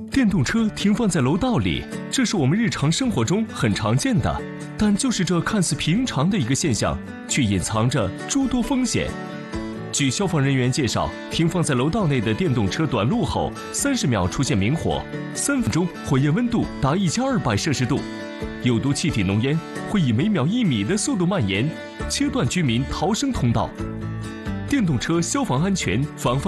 电动车停放在楼道里，这是我们日常生活中很常见的，但就是这看似平常的一个现象，却隐藏着诸多风险。据消防人员介绍，停放在楼道内的电动车短路后，30秒出现明火，3分钟火焰温度达1200摄氏度，有毒气体浓烟会以每秒1米的速度蔓延，切断居民逃生通道。电动车消防安全防范